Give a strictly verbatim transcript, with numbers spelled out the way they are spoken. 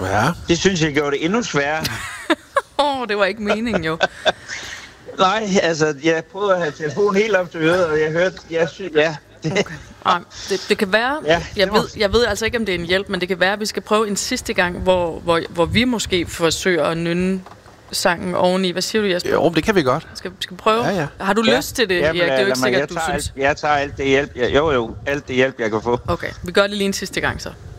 Ja. Det synes jeg gjorde det endnu sværere. Åh, oh, det var ikke meningen jo. Nej, altså, jeg prøvede at have telefonen helt op til øret, og jeg hørte, jeg synes, ja. Det. Okay. Ej, det, det kan være, ja, jeg, det ved, jeg ved altså ikke, om det er en hjælp, men det kan være, at vi skal prøve en sidste gang, hvor, hvor, hvor vi måske forsøger at nynne sangen oveni. Hvad siger du, Jesper? Jo, det kan vi godt. Skal, skal prøve? Ja, ja. Har du ja. lyst til det, Jamen, Erik? Det er jo ikke sikkert, jeg du tager synes. Alt, jeg tager alt det hjælp, jeg, jo jo, alt det hjælp, jeg kan få. Okay, vi gør det lige en sidste gang så.